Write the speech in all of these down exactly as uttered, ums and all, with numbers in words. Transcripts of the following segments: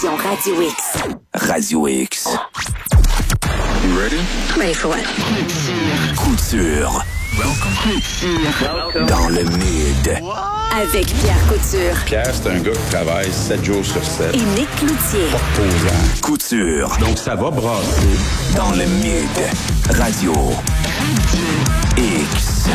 application Radio X. Radio X. You ready? Ready for what? Couture. Welcome. Dans le mid. Avec Pierre Couture. Pierre, c'est un gars qui travaille sept jours sur sept. Et Nick Cloutier. Posant. Couture. Donc, ça va brasser. Dans le mid. Radio X.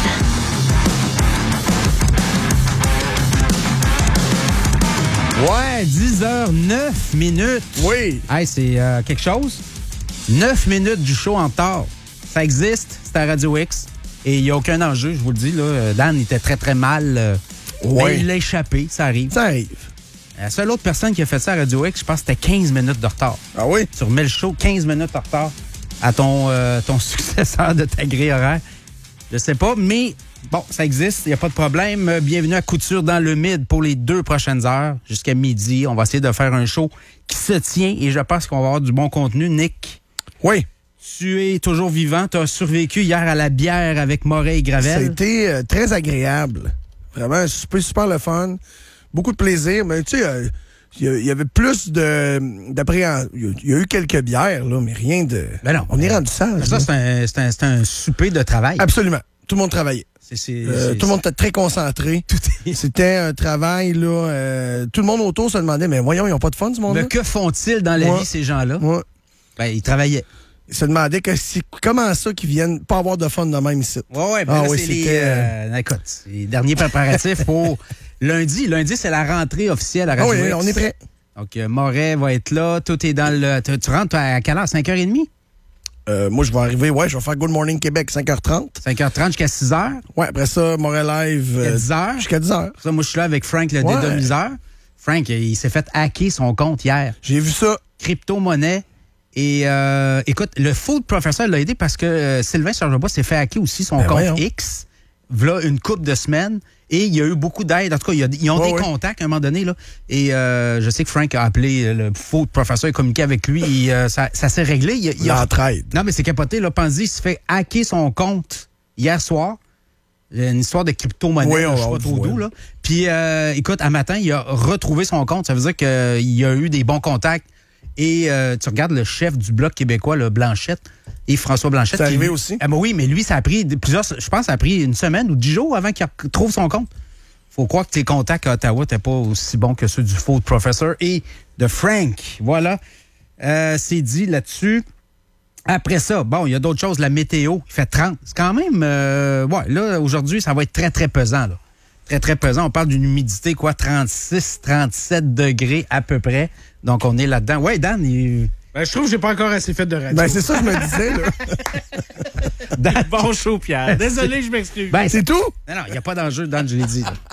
Ouais, dix heures neuf minutes. Oui. Hey, c'est euh, quelque chose. neuf minutes du show en retard. Ça existe, c'est à Radio X. Et il n'y a aucun enjeu, je vous le dis. Là. Dan était très, très mal. Euh, Ouais. Mais il l'a échappé, ça arrive. Ça arrive. La seule autre personne qui a fait ça à Radio X, je pense que c'était quinze minutes de retard. Ah oui? Tu remets le show quinze minutes de retard à ton, euh, ton successeur de ta grille horaire. Je sais pas, mais bon, ça existe, il n'y a pas de problème. Bienvenue à Couture dans le mid pour les deux prochaines heures, jusqu'à midi. On va essayer de faire un show qui se tient et je pense qu'on va avoir du bon contenu. Nick, Oui. tu es toujours vivant. Tu as survécu hier à la bière avec Moret et Gravel. Ça a été euh, très agréable. Vraiment, un super, super le fun. Beaucoup de plaisir. Mais tu sais, euh, il y, y avait plus de d'appréhension. Il y a eu quelques bières, là, mais rien de... Ben non. On est rendu sage. Ça, là. c'est un, c'est un, c'est un souper de travail. Absolument. Tout le monde travaillait. C'est, c'est, Euh, c'est- tout le monde était très concentré. Tout est- C'était un travail, là. euh, tout le monde autour se demandait, mais voyons, ils n'ont pas de fun, ce monde-là? Mais que font-ils dans la Ouais. vie, ces gens-là? Ouais. Ben, ils travaillaient. Ils se demandaient que c'est comment ça qu'ils viennent pas avoir de fun de même ici. Ouais, ouais, ben Ah là, oui, c'est les, c'était, euh, écoute, c'est les derniers préparatifs pour lundi. Lundi, c'est la rentrée officielle à Ah Radio oui, X. on est prêt. Donc, euh, Moret va être là. Tout est dans le... Tu, tu rentres à quelle heure? cinq heures trente? Euh, moi, je vais arriver, ouais, je vais faire Good Morning Québec, cinq heures trente. cinq heures trente jusqu'à six heures? Ouais, après ça, Montréal Live. Jusqu'à euh, dix heures? Jusqu'à dix heures. Ça, moi, je suis là avec Frank, le Ouais. dédomiseur. Frank, il s'est fait hacker son compte hier. J'ai vu ça. Crypto-monnaie. Et euh, écoute, le Food Professor l'a aidé parce que euh, Sylvain Sergebois s'est fait hacker aussi son Ben compte voyons. X, v'là une couple de semaines. Et il y a eu beaucoup d'aide. En tout cas, il y a- ils ont Ouais, des ouais. contacts à un moment donné. Là. Et euh, je sais que Frank a appelé le Food Professor et communiqué avec lui. Et euh, ça, ça s'est réglé. Il, a- il a- L'entraide. Non, mais c'est capoté. Là. Panzi il se fait hacker son compte hier soir. Une histoire de crypto-monnaie, Oui, là, on je sais va pas trop voir. d'où. Là. Puis, euh, écoute, à matin, il a retrouvé son compte. Ça veut dire qu'il y a eu des bons contacts. Et euh, tu regardes le chef du Bloc québécois, le Blanchette, et François Blanchette. C'est qui, arrivé lui- aussi? Ah, ben oui, mais lui, ça a pris des- plusieurs... Je pense que ça a pris une semaine ou dix jours avant qu'il trouve son compte. Faut croire que tes contacts à Ottawa n'étaient pas aussi bons que ceux du Food Professor et de Frank. Voilà. Euh, c'est dit là-dessus. Après ça, bon, il y a d'autres choses. La météo, il fait trente. C'est quand même... euh, ouais, là, aujourd'hui, ça va être très, très pesant, là. Très, très pesant. On parle d'une humidité, quoi, trente-six, trente-sept degrés à peu près. Donc, on est là-dedans. Ouais, Dan, il... Ben, je trouve que j'ai pas encore assez fait de radio. Ben, c'est ça que je me disais, là. Dan- Bon show, Pierre. Désolé, je m'excuse. Ben, C'est tout? Non, non, il n'y a pas d'enjeu, Dan, je l'ai dit. là.